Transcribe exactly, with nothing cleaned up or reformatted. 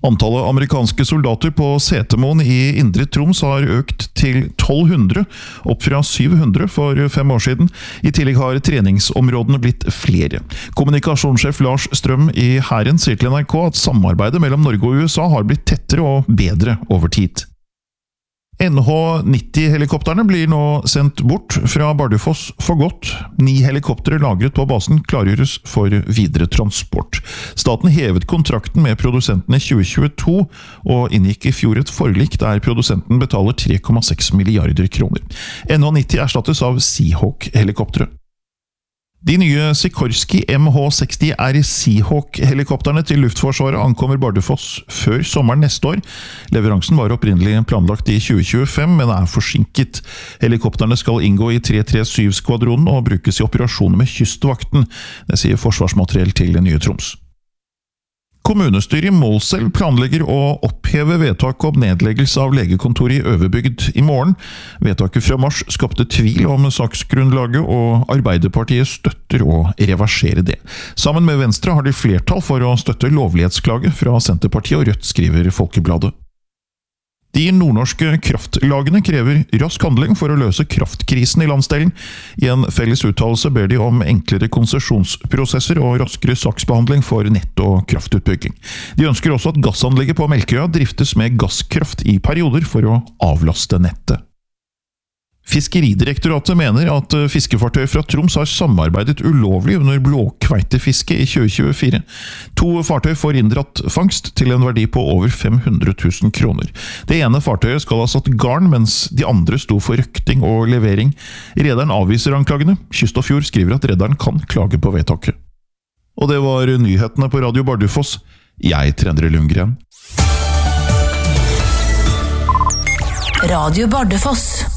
Antallet amerikanske soldater på Setermoen i Indre Troms har økt til tolv hundre, opp fra syv hundre for fem år siden. I tillegg har treningsområdene blitt flere. Kommunikasjonssjef Lars Strøm i Hæren sier til N R K at samarbeidet mellom Norge og U S A har blitt tettere og bedre over tid. N H nitti-helikopterne blir nå sendt bort fra Bardufoss for godt. Ni helikoptere lagret på basen klargjøres for videre transport. Staten hevet kontrakten med produsenten i tjue tjueto, og inngikk i fjor et forlik der produsenten betaler tre komma seks milliarder kroner. N H nitti erstattes av Seahawk-helikoptere. De nye Sikorsky M H seksti R Seahawk-helikopterne til Luftforsvaret ankommer Bardufoss før sommeren neste år. Leveransen var opprinnelig planlagt i tjue tjuefem, men er forsinket. Helikopterne skal inngå i tre tre syv-skvadronen og brukes i operasjoner med Kystvakten, det sier Forsvarsmateriell til Nye Troms. Kommunestyret i Målselv planlegger å oppheve vedtak om nedleggelse av legekontoret i Øverbygd i morgen. Vedtaket fra mars skapte tvil om saksgrunnlaget, og Arbeiderpartiet støtter å reversere det. Sammen med Venstre har de flertall for å støtte lovlighetsklage fra Senterpartiet og Rødt, skriver Folkebladet. De nordnorske kraftlagene krever rask handling for å løse kraftkrisen i landsdelen. I en felles uttalelse ber de om enklere konsesjonsprosesser og raskere saksbehandling for nett- og kraftutbygging. De ønsker også at gassanlegget på Melkøya driftes med gasskraft i perioder for å avlaste nettet. Fiskeridirektoratet mener at fiskefartøy fra Troms har samarbeidet ulovlig under blåkveitefiske i tjue tjuefire. To fartøy får inndratt fangst til en verdi på over fem hundre tusen kroner. Det ene fartøyet skal ha satt garn, mens de andre sto for røkting og levering. Rederen avviser anklagene. Kyst og Fjord skriver at rederen kan klage på vedtaket. Og det var nyhetene på Radio Bardufoss. Jeg er Endre Lundgren. Radio Bardufoss.